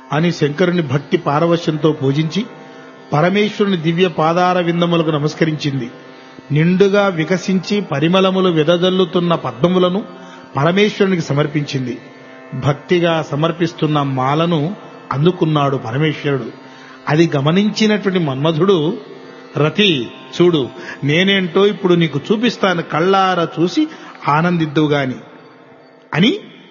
అని శంకరుని భక్తి పారవశ్యంతో పూజించి పరమేశ్వరుని దివ్య పాదార విందములకు నమస్కరించింది. నిండుగా వికసించి పరిమళములు వెదజల్లుతున్న పద్మములను పరమేశ్వరునికి సమర్పించింది. భక్తిగా సమర్పిస్తున్న మాలను అందుకున్నాడు పరమేశ్వరుడు. అది గమనించినటువంటి మన్మధుడు, రతి చూడు, నేనేంటో ఇప్పుడు నీకు చూపిస్తాను, కళ్ళారా చూసి ఆనందిద్దువుగాని అని